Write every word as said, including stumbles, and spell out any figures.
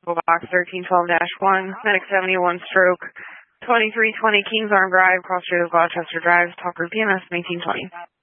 Box thirteen twelve dash one, Medic seventy-one stroke, twenty-three twenty Kings Arm Drive, Cross Street of Gloucester Drive, Talker P M S nineteen twenty.